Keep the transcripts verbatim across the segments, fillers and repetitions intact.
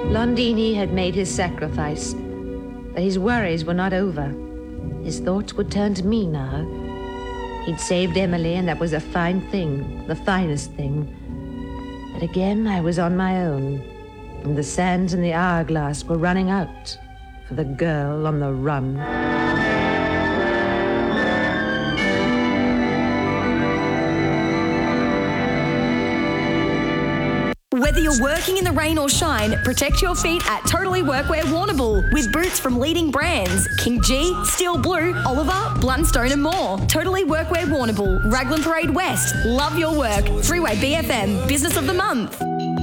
Londini had made his sacrifice, but his worries were not over. His thoughts would turn to me now. He'd saved Emily, and that was a fine thing, the finest thing. But again, I was on my own, and the sands in the hourglass were running out for the girl on the run. Whether you're working in the rain or shine, protect your feet at Totally Workwear Warrnambool with boots from leading brands King G, Steel Blue, Oliver, Blundstone and more. Totally Workwear Warrnambool, Raglan Parade West. Love your work. Freeway B F M, Business of the Month.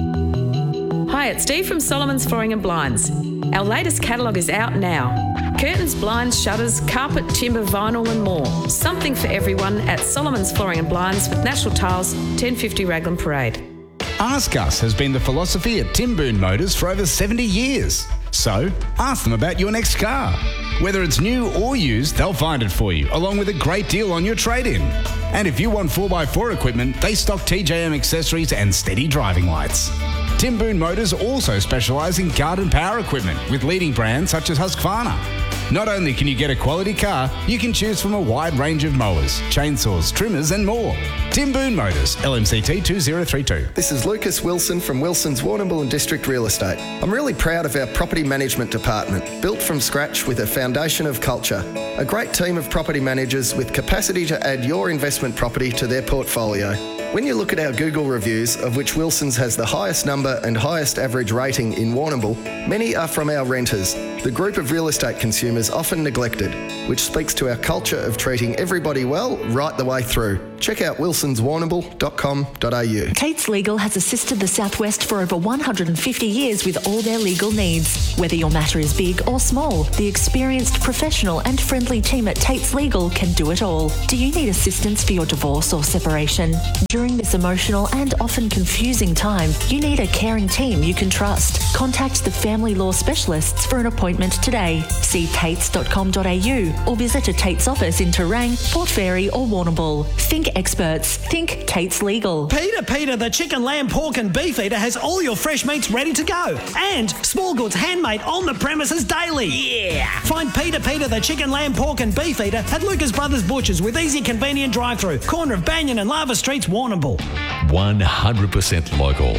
Hi, it's Dee from Solomon's Flooring and Blinds. Our latest catalogue is out now. Curtains, blinds, shutters, carpet, timber, vinyl and more. Something for everyone at Solomon's Flooring and Blinds with National Tiles, ten fifty Raglan Parade. Ask Us has been the philosophy at Tim Boone Motors for over seventy years. So, ask them about your next car. Whether it's new or used, they'll find it for you, along with a great deal on your trade-in. And if you want four by four equipment, they stock T J M accessories and steady driving lights. Tim Boone Motors also specialise in garden power equipment with leading brands such as Husqvarna. Not only can you get a quality car, you can choose from a wide range of mowers, chainsaws, trimmers and more. Tim Boone Motors, L M C T two zero three two. This is Lucas Wilson from Wilson's Warrnambool and District Real Estate. I'm really proud of our property management department, built from scratch with a foundation of culture. A great team of property managers with capacity to add your investment property to their portfolio. When you look at our Google reviews, of which Wilson's has the highest number and highest average rating in Warrnambool, many are from our renters, the group of real estate consumers often neglected, which speaks to our culture of treating everybody well right the way through. Check out wilsons warrnambool dot com dot a u. Tates Legal has assisted the Southwest for over one hundred fifty years with all their legal needs. Whether your matter is big or small, the experienced, professional and friendly team at Tates Legal can do it all. Do you need assistance for your divorce or separation? During this emotional and often confusing time, you need a caring team you can trust. Contact the family law specialists for an appointment today. See tates dot com dot a u or visit a Tates office in Terang, Port Fairy or Warrnambool. Think experts. Think Tates Legal. Peter Peter, the chicken, lamb, pork and beef eater has all your fresh meats ready to go. And small goods handmade on the premises daily. Yeah! Find Peter Peter, the chicken, lamb, pork and beef eater at Lucas Brothers Butchers with easy, convenient drive-through. Corner of Banyan and Lava Streets, Warrnambool. one hundred percent local.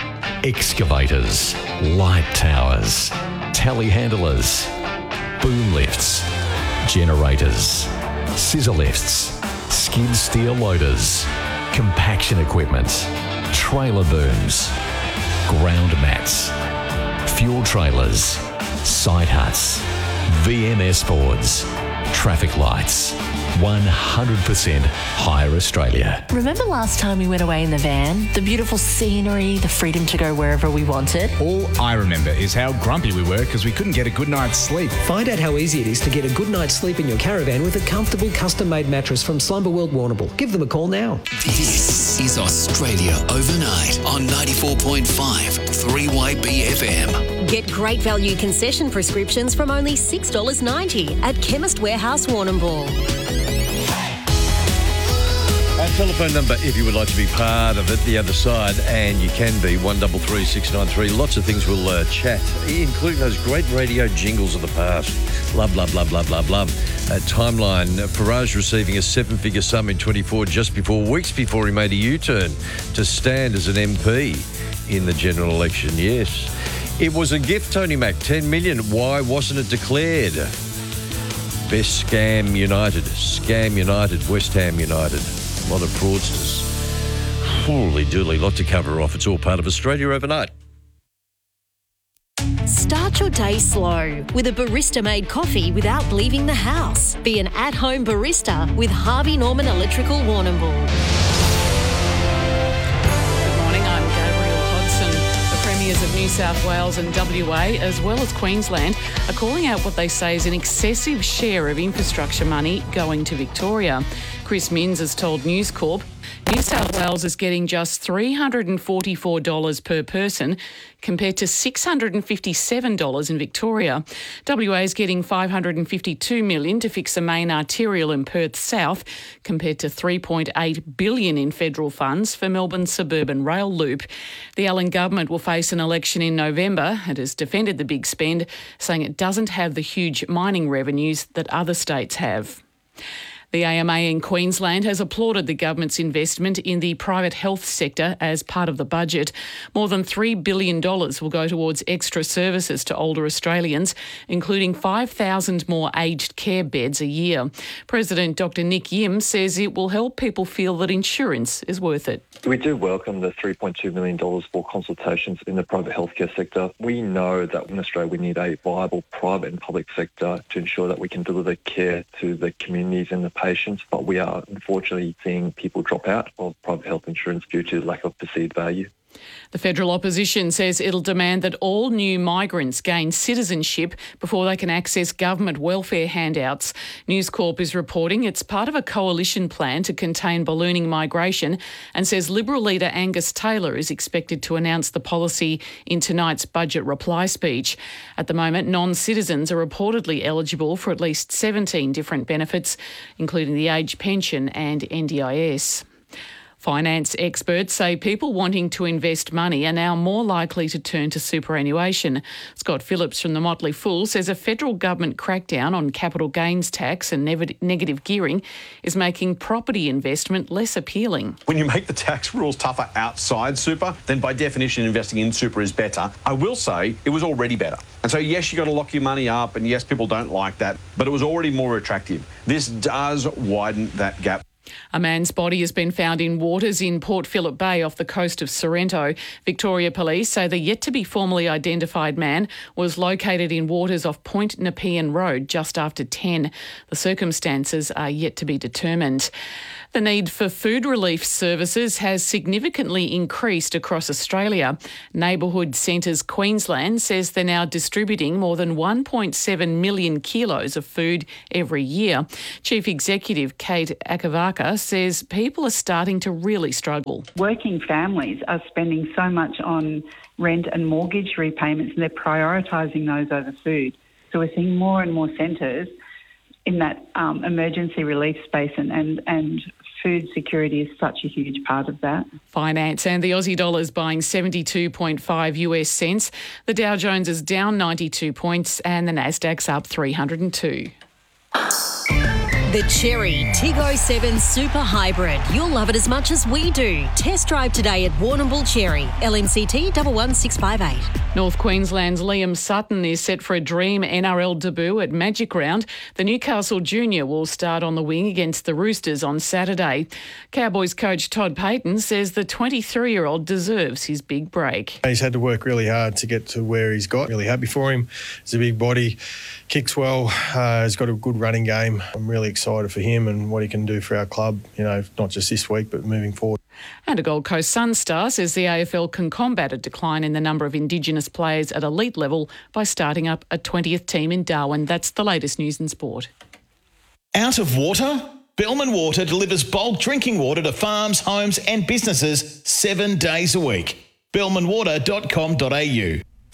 Excavators, light towers, telehandlers, boom lifts, generators, scissor lifts, skid steer loaders, compaction equipment, trailer booms, ground mats, fuel trailers, site huts, V M S boards, traffic lights. one hundred percent Hire Australia. Remember last time we went away in the van? The beautiful scenery, the freedom to go wherever we wanted? All I remember is how grumpy we were because we couldn't get a good night's sleep. Find out how easy it is to get a good night's sleep in your caravan with a comfortable custom-made mattress from Slumber World Warrnambool. Give them a call now. This is Australia Overnight on ninety-four point five three Y B F M. Get great value concession prescriptions from only six dollars ninety at Chemist Warehouse Warrnambool. Our telephone number, if you would like to be part of it, the other side, and you can be, one double three six nine three. Lots of things we'll uh, chat, including those great radio jingles of the past. Love, love, love, love, love, love. Uh, timeline, uh, Farage receiving a seven-figure sum in twenty-four, just before, weeks before he made a U-turn to stand as an M P in the general election. Yes. It was a gift, Tony Mac, ten million dollars. Why wasn't it declared? Best Scam United, Scam United, West Ham United. A lot of fraudsters. Holy dooly, lot to cover off. It's all part of Australia Overnight. Start your day slow with a barista-made coffee without leaving the house. Be an at-home barista with Harvey Norman Electrical Warrnambool. Good morning, I'm Gabrielle Hodson. The Premiers of New South Wales and W A, as well as Queensland, are calling out what they say is an excessive share of infrastructure money going to Victoria. Chris Minns has told News Corp New South Wales is getting just three hundred forty-four dollars per person compared to six hundred fifty-seven dollars in Victoria. W A is getting five hundred fifty-two million dollars to fix the main arterial in Perth South compared to three point eight billion dollars in federal funds for Melbourne's suburban rail loop. The Allen government will face an election in November and has defended the big spend, saying it doesn't have the huge mining revenues that other states have. The A M A in Queensland has applauded the government's investment in the private health sector as part of the budget. More than three billion dollars will go towards extra services to older Australians, including five thousand more aged care beds a year. President Doctor Nick Yim says it will help people feel that insurance is worth it. We do welcome the three point two million dollars for consultations in the private healthcare sector. We know that in Australia we need a viable private and public sector to ensure that we can deliver care to the communities and the patients, but we are unfortunately seeing people drop out of private health insurance due to lack of perceived value. The federal opposition says it'll demand that all new migrants gain citizenship before they can access government welfare handouts. News Corp is reporting it's part of a coalition plan to contain ballooning migration and says Liberal leader Angus Taylor is expected to announce the policy in tonight's budget reply speech. At the moment, non-citizens are reportedly eligible for at least seventeen different benefits, including the age pension and N D I S. Finance experts say people wanting to invest money are now more likely to turn to superannuation. Scott Phillips from the Motley Fool says a federal government crackdown on capital gains tax and nev- negative gearing is making property investment less appealing. When you make the tax rules tougher outside super, then by definition investing in super is better. I will say it was already better. And so yes, you got to lock your money up, and yes, people don't like that, but it was already more attractive. This does widen that gap. A man's body has been found in waters in Port Phillip Bay off the coast of Sorrento. Victoria Police say the yet-to-be formally identified man was located in waters off Point Nepean Road just after ten. The circumstances are yet to be determined. The need for food relief services has significantly increased across Australia. Neighbourhood Centres Queensland says they're now distributing more than one point seven million kilos of food every year. Chief Executive Kate Akavaka says people are starting to really struggle. Working families are spending so much on rent and mortgage repayments, and they're prioritising those over food. So we're seeing more and more centres in that um, emergency relief space, and, and, and food security is such a huge part of that. Finance and the Aussie dollar is buying seventy-two point five US cents. The Dow Jones is down ninety-two points and the Nasdaq's up three hundred two. The Chery Tiggo seven Super Hybrid. You'll love it as much as we do. Test drive today at Warrnambool Chery. L M C T one one six five eight. North Queensland's Liam Sutton is set for a dream N R L debut at Magic Round. The Newcastle junior will start on the wing against the Roosters on Saturday. Cowboys coach Todd Payton says the twenty-three-year-old deserves his big break. He's had to work really hard to get to where he's got. Really happy for him. He's a big body, kicks well, uh, he's got a good running game. I'm really excited for him and what he can do for our club, you know, not just this week but moving forward. And a Gold Coast Sun star says the A F L can combat a decline in the number of Indigenous players at elite level by starting up a twentieth team in Darwin. That's the latest news and sport. Out of water? Bellman Water delivers bulk drinking water to farms, homes and businesses seven days a week. bellman water dot com dot a u